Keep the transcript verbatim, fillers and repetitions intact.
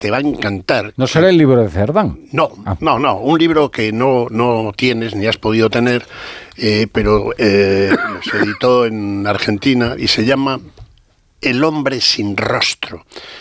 te va a encantar. ¿No será el libro de Cerdán? No, ah. no, no, un libro que no, no tienes ni has podido tener, eh, pero eh, se editó en Argentina y se llama El hombre sin rostro.